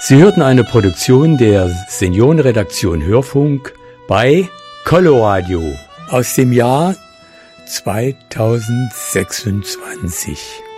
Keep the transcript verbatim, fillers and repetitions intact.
Sie hörten eine Produktion der Seniorenredaktion Hörfunk bei Coloradio aus dem Jahr zweitausendsechsundzwanzig.